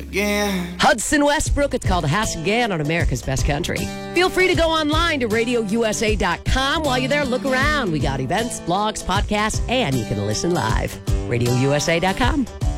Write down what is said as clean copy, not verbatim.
again. Hudson Westbrook. It's called House Again on America's Best Country. Feel free to go online to RadioUSA.com. While you're there, look around. We got events, blogs, podcasts, and you can listen live. RadioUSA.com.